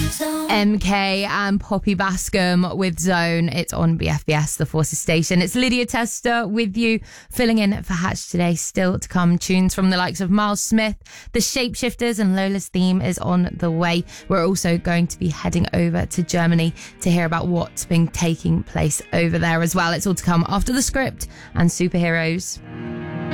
MK and Poppy Bascom with Zone. It's on BFBS, the Forces station. It's Lydia Tester with you, filling in for Hatch today. Still to come, tunes from the likes of Miles Smith, The Shapeshifters, and Lola's Theme is on the way. We're also going to be heading over to Germany to hear about what's been taking place over there as well. It's all to come after The Script and Superheroes.